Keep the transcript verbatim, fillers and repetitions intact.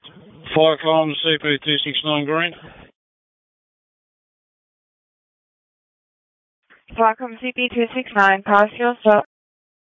Flight Column C P two six nine green. Flight Column C P two six nine, pass your stop.